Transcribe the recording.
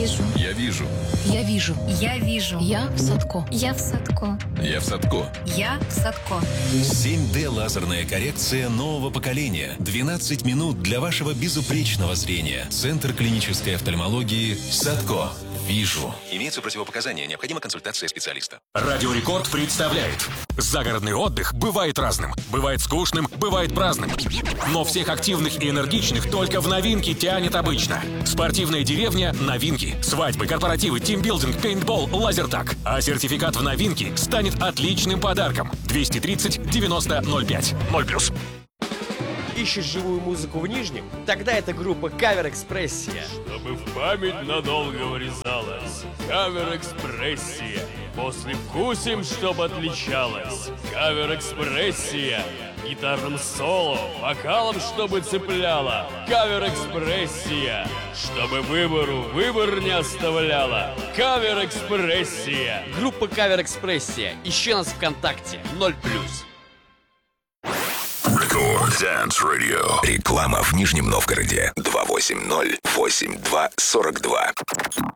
вижу. Я вижу. Я вижу. Я вижу. Я в Садко. Я в Садко. Я в Садко. Я в Садко. 7D лазерная коррекция нового поколения. 12 минут для вашего безупречного зрения. Центр клинической офтальмологии «Садко». Вижу. Имеются противопоказания. Необходима консультация специалиста. Радио Рекорд представляет. Загородный отдых бывает разным. Бывает скучным, бывает праздным. Но всех активных и энергичных только в новинки тянет обычно. Спортивная деревня – новинки. Свадьбы, корпоративы, тимбилдинг, пейнтбол, лазертаг. А сертификат в новинки станет отличным подарком. 230 90 05. 0+. Ищешь живую музыку в Нижнем? Тогда это группа Кавер-Экспрессия. Чтобы в память надолго врезалась. Кавер-Экспрессия. После вкусим, чтоб отличалась. Кавер-Экспрессия. Гитарным соло, вокалом, чтобы цепляла. Кавер-Экспрессия. Чтобы выбор не оставляла. Кавер-Экспрессия. Группа Кавер-Экспрессия. Ищи нас ВКонтакте. 0+. Dance Radio. Реклама в Нижнем Новгороде. 280-82-42.